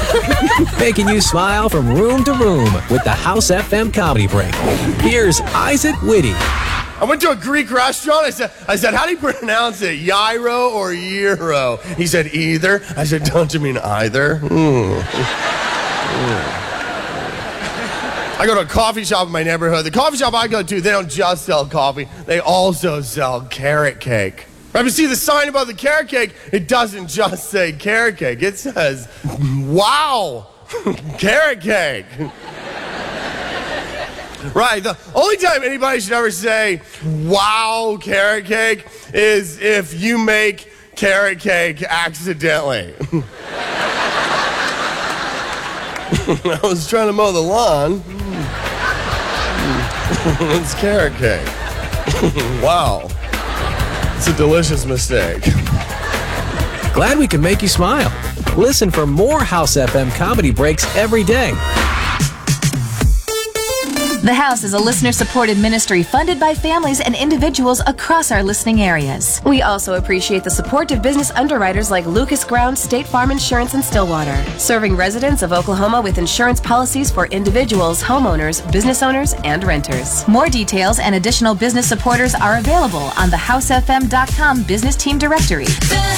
Making you smile from room to room with the House FM Comedy Break. Here's Isaac Whitty. I went to a Greek restaurant. I said, how do you pronounce it? Gyro or gyro? He said, either. I said, don't you mean either? I go to a coffee shop in my neighborhood. The coffee shop I go to, they don't just sell coffee. They also sell carrot cake. Right, but see the sign above the carrot cake, it doesn't just say carrot cake. It says, wow, carrot cake. Right, the only time anybody should ever say, wow, carrot cake, is if you make carrot cake accidentally. I was trying to mow the lawn. It's carrot cake. Wow. It's a delicious mistake. Glad we can make you smile. Listen for more House FM Comedy Breaks every day. The House is a listener-supported ministry funded by families and individuals across our listening areas. We also appreciate the support of business underwriters like Lucas Ground State Farm Insurance in Stillwater, serving residents of Oklahoma with insurance policies for individuals, homeowners, business owners, and renters. More details and additional business supporters are available on the HouseFM.com business team directory.